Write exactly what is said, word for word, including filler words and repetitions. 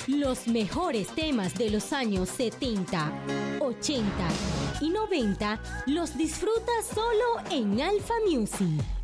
Los mejores temas de los años setenta, ochenta y noventa los disfrutas solo en Alfa Music.